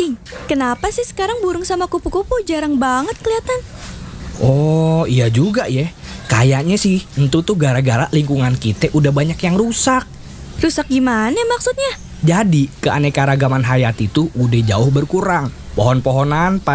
Cing, kenapa sih sekarang burung sama kupu-kupu jarang banget kelihatan? Oh iya juga ya. Kayaknya sih itu tuh gara-gara lingkungan kita udah banyak yang rusak. Rusak gimana maksudnya? Jadi keanekaragaman hayati itu udah jauh berkurang. Pohon-pohonan